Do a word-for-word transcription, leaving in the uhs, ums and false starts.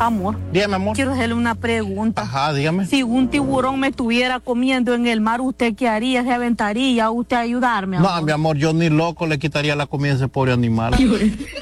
Amor. Dígame, amor. Quiero hacerle una pregunta. Ajá, dígame. Si un tiburón me estuviera comiendo en el mar, ¿usted qué haría? ¿Se aventaría? ¿Usted a ayudarme, amor? No, mi amor, yo ni loco le quitaría la comida a ese pobre animal.